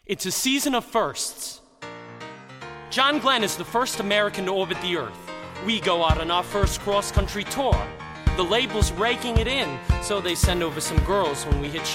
It's a season of firsts. John Glenn is the first American to orbit the Earth. We go out on our first cross-country tour. The label's raking it in, so they send over some girls when we hit